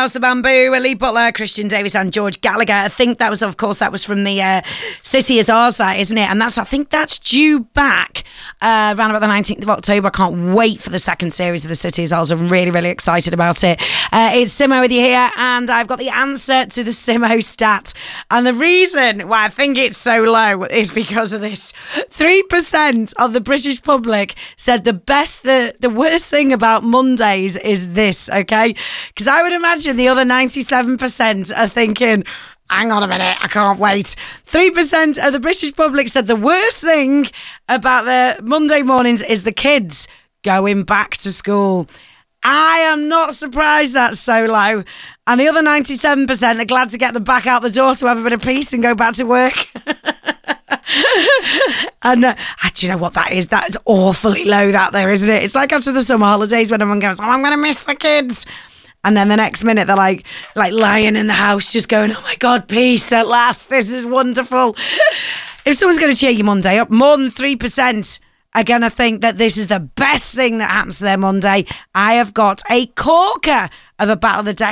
House of Bamboo, Lee Butler, Christian Davis and George Gallagher. I think that was from the City is Ours, that, isn't it? And I think that's due back around about the 19th of October. I can't wait for the second series of the City is Ours. I'm really, really excited about it. It's Simo with you here, and I've got the answer to the Simo stat. And the reason why I think it's so low is because of this. 3% of the British public said the worst thing about Mondays is this, okay? Because I would imagine the other 97% are thinking, hang on a minute, I can't wait. 3% of the British public said the worst thing about the Monday mornings is the kids going back to school. I am not surprised that's so low. And the other 97% are glad to get them back out the door to have a bit of peace and go back to work. And do you know what that is? That is awfully low, that there, isn't it? It's like after the summer holidays when everyone goes, I'm going to miss the kids. And then the next minute they're like lying in the house just going, oh my God, peace at last. This is wonderful. If someone's going to cheer your Monday up, more than 3% are going to think that this is the best thing that happens to their Monday. I have got a corker of a Battle of the Deck